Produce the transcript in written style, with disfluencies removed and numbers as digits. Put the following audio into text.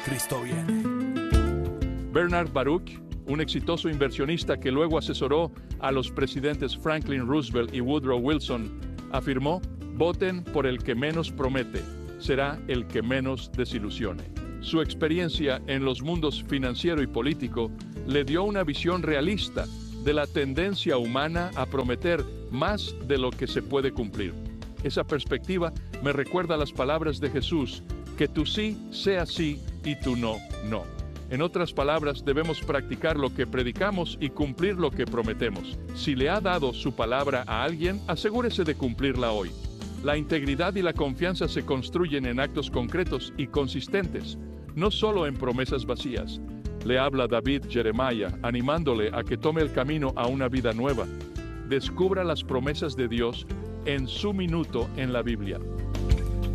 Cristo viene. Bernard Baruch, un exitoso inversionista que luego asesoró a los presidentes Franklin Roosevelt y Woodrow Wilson, afirmó: voten por el que menos promete, será el que menos desilusione. Su experiencia en los mundos financiero y político le dio una visión realista de la tendencia humana a prometer más de lo que se puede cumplir. Esa perspectiva me recuerda las palabras de Jesús: que tu sí sea sí y tu no, no. En otras palabras, debemos practicar lo que predicamos y cumplir lo que prometemos. Si le ha dado su palabra a alguien, asegúrese de cumplirla hoy. La integridad y la confianza se construyen en actos concretos y consistentes, no solo en promesas vacías. Le habla David Jeremiah, animándole a que tome el camino a una vida nueva. Descubra las promesas de Dios en su minuto en la Biblia.